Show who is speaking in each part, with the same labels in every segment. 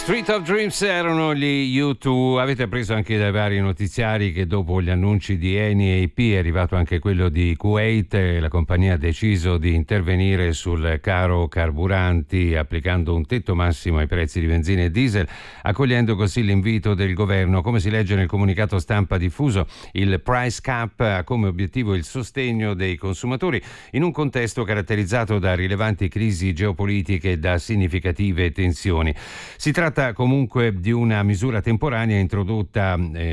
Speaker 1: Street of Dreams erano gli U2. Avete preso anche dai vari notiziari che dopo gli annunci di Eni e IP è arrivato anche quello di Kuwait. La compagnia ha deciso di intervenire sul caro carburanti applicando un tetto massimo ai prezzi di benzina e diesel, accogliendo così l'invito del governo. Come si legge nel comunicato stampa diffuso, il price cap ha come obiettivo il sostegno dei consumatori in un contesto caratterizzato da rilevanti crisi geopolitiche e da significative tensioni. Si tratta comunque di una misura temporanea introdotta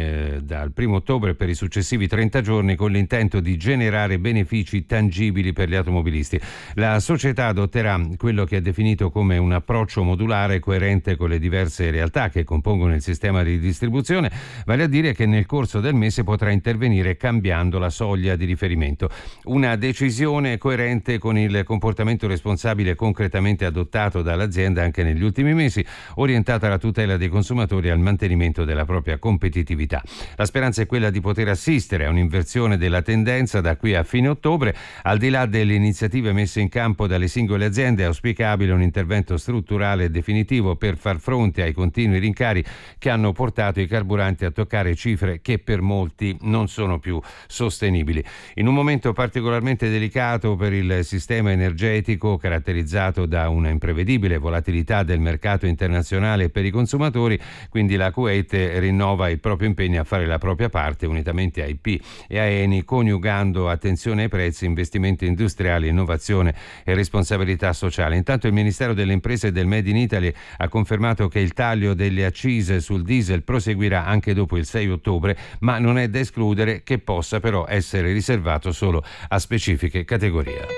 Speaker 1: dal 1 ottobre per i successivi 30 giorni con l'intento di generare benefici tangibili per gli automobilisti. La società adotterà quello che ha definito come un approccio modulare coerente con le diverse realtà che compongono il sistema di distribuzione, vale a dire che nel corso del mese potrà intervenire cambiando la soglia di riferimento. Una decisione coerente con il comportamento responsabile concretamente adottato dall'azienda anche negli ultimi mesi, orientata alla tutela dei consumatori e al mantenimento della propria competitività. La speranza è quella di poter assistere a un'inversione della tendenza da qui a fine ottobre. Al di là delle iniziative messe in campo dalle singole aziende, è auspicabile un intervento strutturale e definitivo per far fronte ai continui rincari che hanno portato i carburanti a toccare cifre che per molti non sono più sostenibili. In un momento particolarmente delicato per il sistema energetico, caratterizzato da una imprevedibile volatilità del mercato internazionale per i consumatori, quindi la Kuwait rinnova il proprio impegno a fare la propria parte unitamente a IP e a Eni, coniugando attenzione ai prezzi, investimenti industriali, innovazione e responsabilità sociale. Intanto il Ministero delle Imprese e del Made in Italy ha confermato che il taglio delle accise sul diesel proseguirà anche dopo il 6 ottobre, ma non è da escludere che possa però essere riservato solo a specifiche categorie.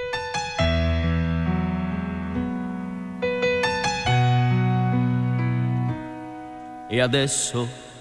Speaker 2: E adesso